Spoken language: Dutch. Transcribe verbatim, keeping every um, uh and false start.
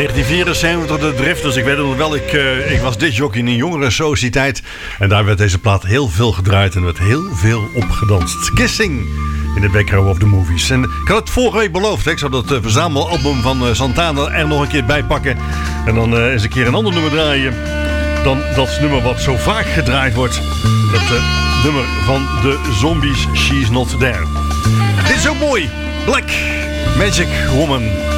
negentien vierenzeventig, de Drifters. Ik weet het nog wel, ik, uh, ik was discjockey in een jongere sociëteit. En daar werd deze plaat heel veel gedraaid en werd heel veel opgedanst. Kissing in de back row of the movies. En ik had het vorige week beloofd. Hè? Ik zou dat uh, verzamelalbum van uh, Santana er nog een keer bij pakken. En dan uh, eens een keer een ander nummer draaien. Dan dat nummer wat zo vaak gedraaid wordt. Dat uh, nummer van de Zombies, She's Not There. Dit is ook mooi. Black Magic Woman.